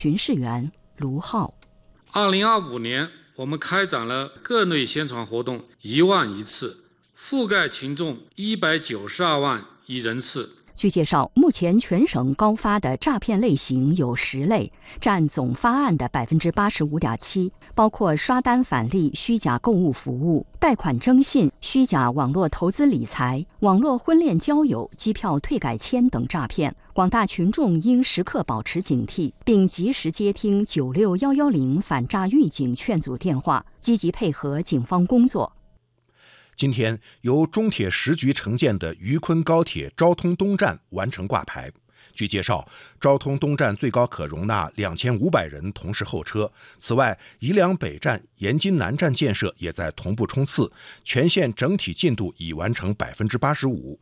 巡视员卢浩。 2025年，我们开展了各类宣传活动1万1次，覆盖群众192万一人次。 据介绍，目前全省高发的诈骗类型有10类，占总发案的85.7%，包括刷单返利、虚假购物服务、贷款征信、虚假网络投资理财、网络婚恋交友、机票退改签等诈骗。广大群众应时刻保持警惕，并及时接听96110反诈预警劝阻电话，积极配合警方工作。 今天，由中铁10局承建的渝昆高铁昭通东站完成挂牌。据介绍，昭通东站最高可容纳2500人同时候车。此外，宜良北站、延津南站建设也在同步冲刺，全线整体进度已完成85%。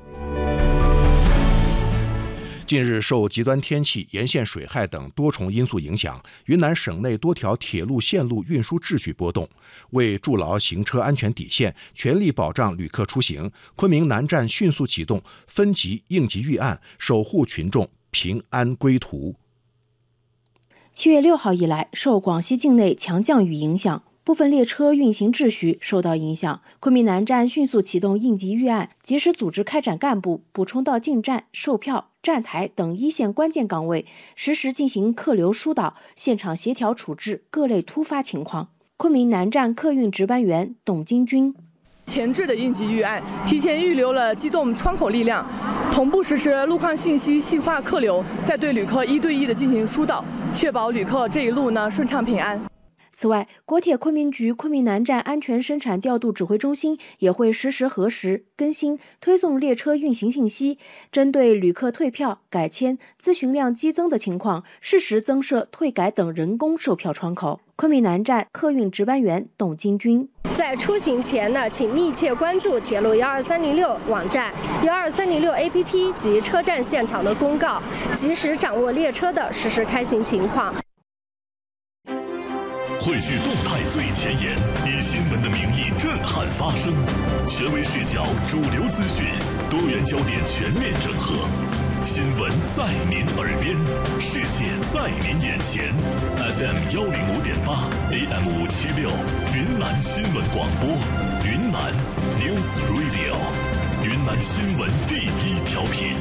近日，受极端天气、沿线水害等多重因素影响，云南省内多条铁路线路运输秩序波动。为筑牢行车安全底线，全力保障旅客出行，昆明南站迅速启动分级应急预案，守护群众平安归途。 7月6号以来，受广西境内强降雨影响，部分列车运行秩序受到影响，昆明南站迅速启动应急预案，及时组织开展干部补充到进站、售票、站台等一线关键岗位，实时进行客流疏导，现场协调处置各类突发情况。昆明南站客运值班员董金军： 前置的应急预案，提前预留了机动窗口力量，同步实施路况信息细化客流，再对旅客1对1的进行疏导，确保旅客这一路顺畅平安。 此外，国铁昆明局昆明南站安全生产调度指挥中心也会实时核实、更新、推送列车运行信息，针对旅客退票、改签、咨询量激增的情况，适时增设退改等人工售票窗口。昆明南站客运值班员董金军： 在出行前请密切关注铁路12306网站、12306 APP 及车站现场的公告，及时掌握列车的实时开行情况。 汇聚动态最前沿，以新闻的名义震撼发声，权威视角、主流资讯、多元焦点全面整合。新闻在您耳边，世界在您眼前。FM 105.8 AM 576，云南新闻广播，云南 News Radio， 云南新闻第一调频。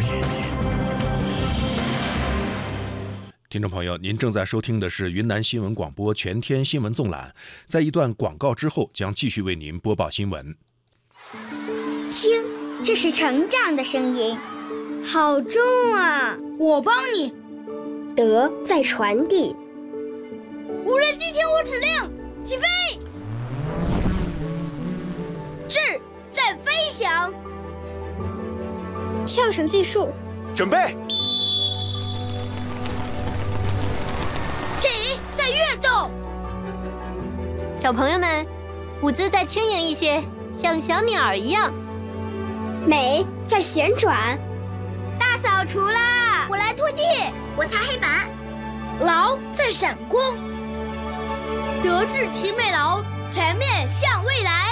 听众朋友，您正在收听的是云南新闻广播全天新闻纵览。在一段广告之后，将继续为您播报新闻。 听，这是成长的声音，好重啊！ 我帮你。 德在传递。 无人机听我指令，起飞。智在飞翔。 跳绳技术， 准备。 体在跃动。 小朋友们，舞姿再轻盈一些，像小鸟一样。 美在旋转。 大扫除啦！我来拖地，我擦黑板。劳在闪光。德智体美劳，全面向未来。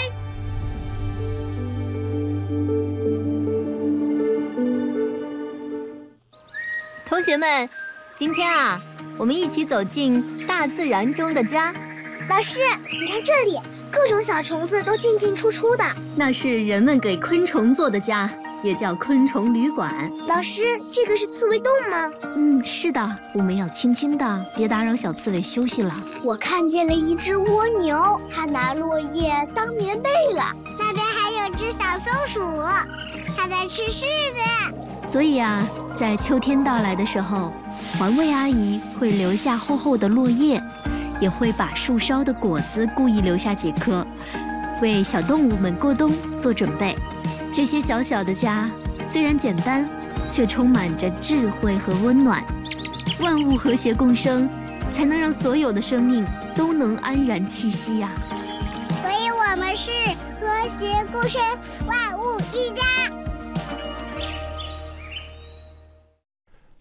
同学们，今天我们一起走进大自然中的家。 老师，你看这里，各种小虫子都进进出出的。 那是人们给昆虫做的家，也叫昆虫旅馆。 老师，这个是刺猬洞吗？ 是的，我们要轻轻的，别打扰小刺猬休息了。 我看见了一只蜗牛，它拿落叶当棉被了。那边还有只小松鼠，它在吃柿子。 所以在秋天到来的时候，环卫阿姨会留下厚厚的落叶，也会把树梢的果子故意留下几颗，为小动物们过冬做准备。这些小小的家虽然简单，却充满着智慧和温暖。万物和谐共生，才能让所有的生命都能安然栖息呀。 所以我们是和谐共生，万物一家。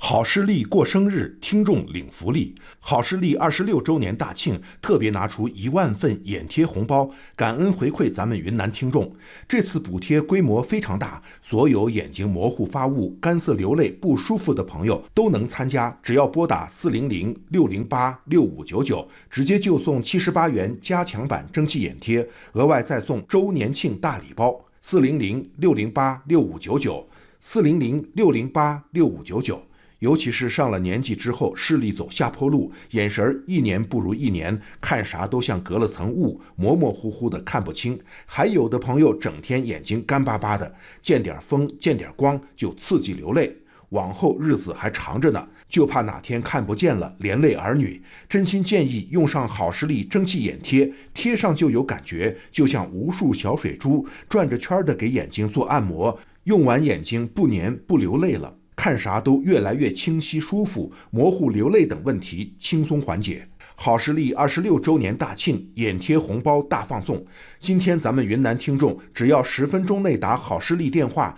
好视力过生日，听众领福利。好视力26周年大庆，特别拿出1万份眼贴红包，感恩回馈咱们云南听众。这次补贴规模非常大，所有眼睛模糊发物、干涩流泪不舒服的朋友都能参加，只要拨打400-608-6599，直接就送78元加强版蒸汽眼贴，额外再送周年庆大礼包。400-608-6599，400-608-6599。尤其是上了年纪之后，视力走下坡路，眼神一年不如一年，看啥都像隔了层雾，模模糊糊的看不清。还有的朋友整天眼睛干巴巴的，见点风见点光就刺激流泪，往后日子还长着呢，就怕哪天看不见了，连累儿女。真心建议用上好视力蒸汽眼贴，贴上就有感觉，就像无数小水珠转着圈的给眼睛做按摩，用完眼睛不粘不流泪了，看啥都越来越清晰舒服，模糊流泪等问题轻松缓解。好视力26周年大庆，眼贴红包大放送。今天咱们云南听众只要10分钟内打好视力电话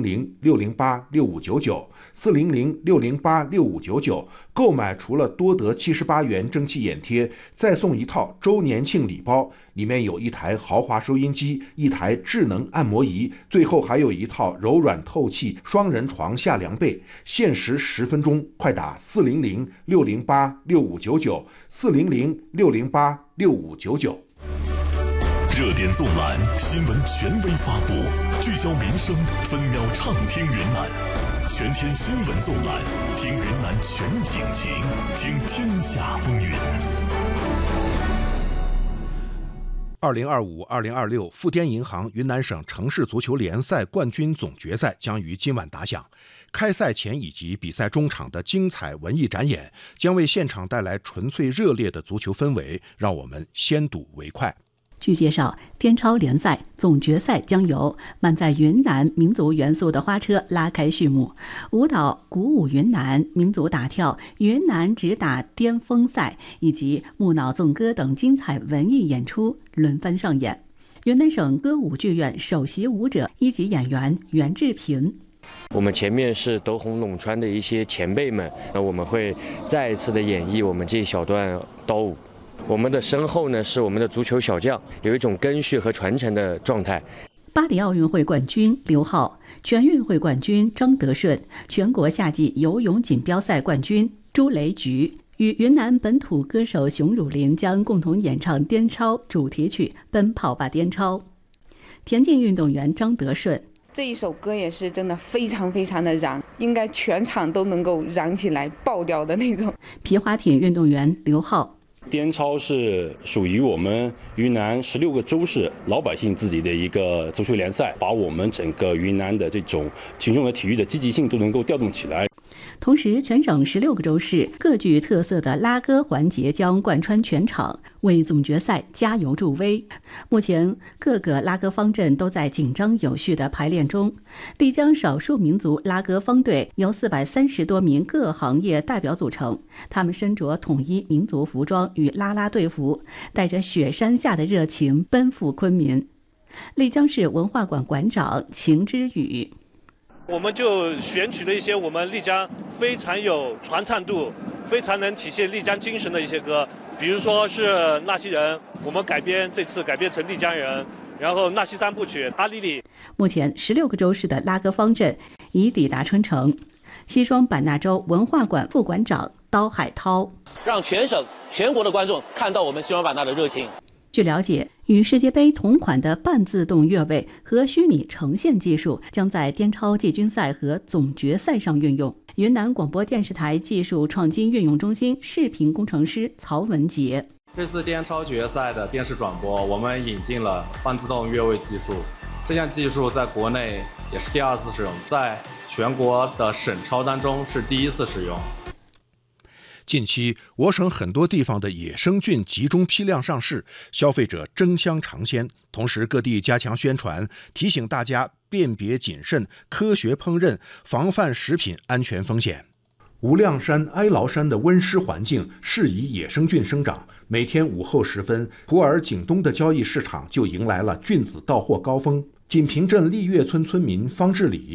400-608-6599，400-608-6599，购买除了多得78元蒸汽眼贴，再送一套周年庆礼包，里面有一台豪华收音机，一台智能按摩仪，最后还有一套柔软透气双人床下凉被。限时10分钟，快打400-608-6599，400-608-6599。 热点纵览，新闻权威发布，聚焦民生，分秒畅听云南。全天新闻纵览，听云南全景情，听天下风云。 2025-2026富滇银行云南省城市足球联赛冠军总决赛将于今晚打响。开赛前以及比赛中场的精彩文艺展演，将为现场带来纯粹热烈的足球氛围，让我们先睹为快。 据介绍，滇超联赛总决赛将由满载云南民族元素的花车拉开序幕，舞蹈鼓舞云南、民族打跳、云南直打巅峰赛以及木脑纵歌等精彩文艺演出轮番上演。云南省歌舞剧院首席舞者一级演员袁志平。 我们前面是斗红陇川的一些前辈们，我们会再一次的演绎我们这一小段刀舞。我们的身后呢是我们的足球小将，有一种根续和传承的状态。 巴黎奥运会冠军刘浩、全运会冠军张德顺、全国夏季游泳锦标赛冠军朱雷菊与云南本土歌手熊汝霖将共同演唱滇超主题曲《奔跑吧滇超》。田径运动员张德顺， 这一首歌也是真的非常非常的燃，应该全场都能够燃起来爆掉的那种。 皮划艇运动员刘浩， 滇超是属于我们云南16个州市老百姓自己的一个足球联赛，把我们整个云南的这种群众的体育的积极性都能够调动起来。 同时，全省16个州市各具特色的拉歌环节将贯穿全场，为总决赛加油助威。目前，各个拉歌方阵都在紧张有序的排练中。丽江少数民族拉歌方队由430多名各行业代表组成，他们身着统一民族服装与啦啦队服，带着雪山下的热情奔赴昆明。丽江市文化馆馆长秦之宇， 我们就选取了一些我们丽江非常有传唱度、非常能体现丽江精神的一些歌，比如说是纳西人，我们这次改编成丽江人，然后纳西三部曲、阿丽丽。 目前16个州市的拉歌方阵已抵达春城。西双版纳州文化馆副馆长刀海涛， 让全省全国的观众看到我们西双版纳的热情。 据了解，与世界杯同款的半自动越位和虚拟呈现技术将在滇超季军赛和总决赛上运用。云南广播电视台技术创新运用中心视频工程师曹文杰， 这次滇超决赛的电视转播，我们引进了半自动越位技术。这项技术在国内也是第2次使用，在全国的省超当中是第1次使用。 近期，我省很多地方的野生菌集中批量上市，消费者争相尝鲜。同时，各地加强宣传，提醒大家辨别谨慎、科学烹饪，防范食品安全风险。无量山、哀牢山的温湿环境适宜野生菌生长。每天午后时分，普洱景东的交易市场就迎来了菌子到货高峰。锦屏镇丽月村村民方志礼，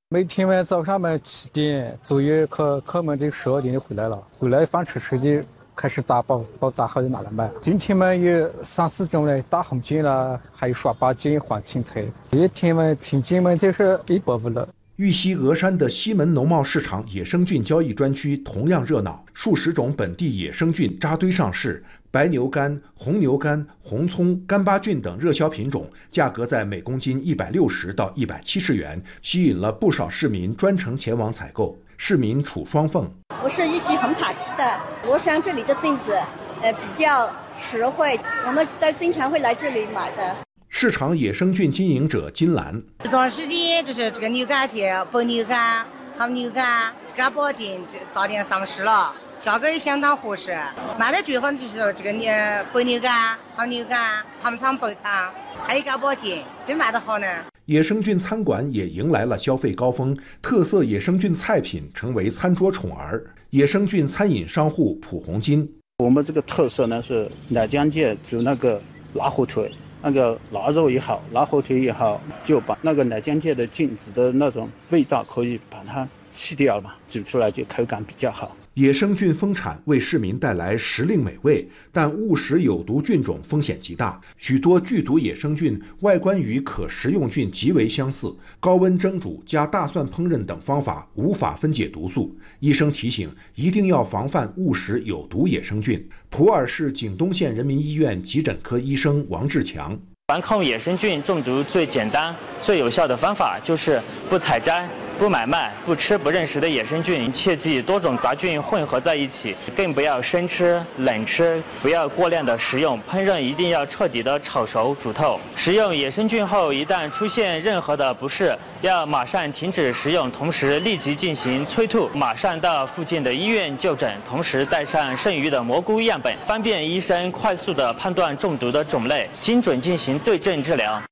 每天晚早上7点左右，可们这12点就回来了，回来饭吃时间开始把打好就拿来卖。今天有3、4种嘞，打红卷啦，还有耍八卷、换青苔。一天平均就是150了。 玉溪峨山的西门农贸市场野生菌交易专区同样热闹，数十种本地野生菌扎堆上市，白牛肝、红牛肝、红葱、干巴菌等热销品种，价格在每公斤160到170元，吸引了不少市民专程前往采购。市民楚双凤： 我是玉溪红塔区的，峨山这里的菌子，比较实惠，我们都经常会来这里买的。 市场野生菌经营者金兰： 这段时间就是这个牛肝菌、白牛肝、红牛肝、干巴菌早点上市了，价格也相当合适。卖的最好就是这个白牛肝、红牛肝、糖厂、白肠，还有干巴菌，都卖得好呢。 野生菌餐馆也迎来了消费高峰，特色野生菌菜品成为餐桌宠儿。野生菌餐饮商户蒲红金： 我们这个特色呢是奶浆界煮那个拉火腿。那个腊肉也好，拉火腿也好，就把那个奶浆界的菌子的那种味道可以把它去掉嘛，煮出来就口感比较好。 野生菌丰产为市民带来时令美味，但误食有毒菌种风险极大。许多剧毒野生菌外观与可食用菌极为相似，高温蒸煮加大蒜烹饪等方法无法分解毒素。医生提醒，一定要防范误食有毒野生菌。普洱市景东县人民医院急诊科医生王志强： 防控野生菌中毒最简单、最有效的方法就是不采摘、不买卖、不吃不认识的野生菌，切忌多种杂菌混合在一起，更不要生吃、冷吃，不要过量的食用，烹饪一定要彻底的炒熟煮透。食用野生菌后，一旦出现任何的不适，要马上停止食用，同时立即进行催吐，马上到附近的医院就诊，同时带上剩余的蘑菇样本，方便医生快速的判断中毒的种类，精准进行对症治疗。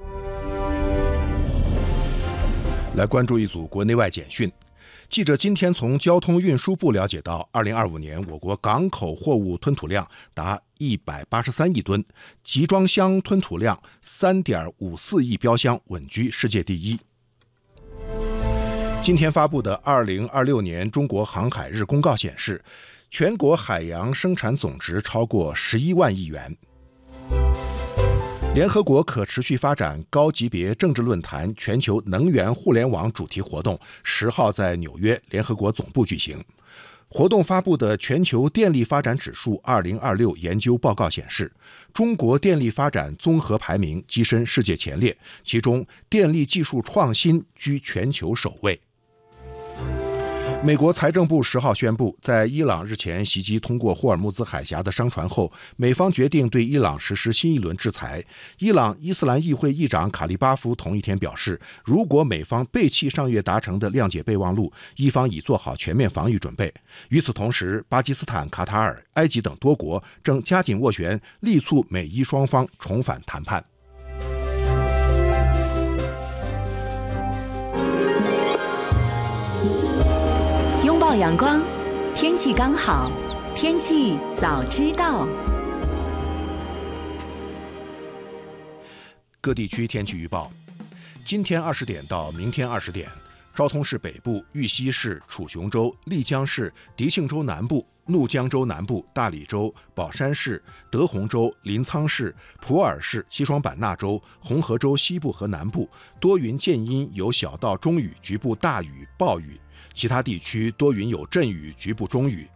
来关注一组国内外简讯。记者今天从交通运输部了解到，2025年我国港口货物吞吐量达183亿吨，集装箱吞吐量3.54亿标箱，稳居世界第一。今天发布的2026年中国航海日公告显示，全国海洋生产总值超过11万亿元。联合国可持续发展高级别政治论坛全球能源互联网主题活动10号在纽约联合国总部举行。活动发布的全球电力发展指数2026研究报告显示，中国电力发展综合排名跻身世界前列，其中电力技术创新居全球首位。美国财政部10号宣布，在伊朗日前袭击通过霍尔木兹海峡的商船后，美方决定对伊朗实施新一轮制裁。伊朗伊斯兰议会议长卡利巴夫同一天表示，如果美方背弃上月达成的谅解备忘录，伊方已做好全面防御准备。与此同时，巴基斯坦、卡塔尔、埃及等多国正加紧斡旋，力促美伊双方重返谈判。 拥抱阳光，天气刚好，天气早知道。 各地区天气预报：今天20点到明天20点，昭通市北部、玉溪市、楚雄州、丽江市、迪庆州南部、怒江州南部、大理州、宝山市、德宏州、临沧市、普洱市、西双版纳州、红河州西部和南部多云间阴，有小到中雨，局部大雨、暴雨。其他地区多云有阵雨，局部中雨。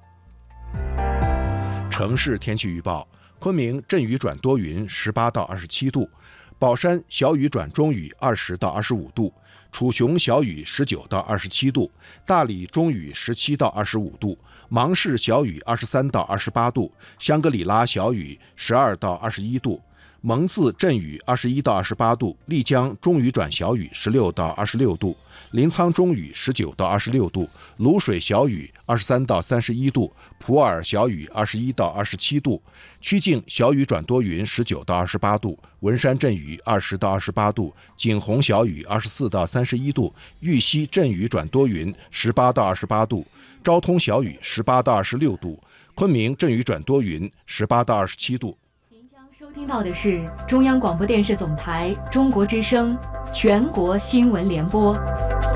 城市天气预报：昆明阵雨转多云，18到27度；宝山小雨转中雨，20到25度；楚雄小雨19到27度；大理中雨17到25度；芒市小雨23到28度；香格里拉小雨12到21度；蒙自阵雨21到28度；丽江中雨转小雨16到26度；临沧中雨19到26度；卤水小雨23到31度；普洱小雨21到27度；曲靖小雨转多云19到28度；文山阵雨20到28度；景洪小雨24到31度；玉溪阵雨转多云18到28度；昭通小雨18到26度；昆明阵雨转多云18到27度。 收听到的是中央广播电视总台中国之声全国新闻联播。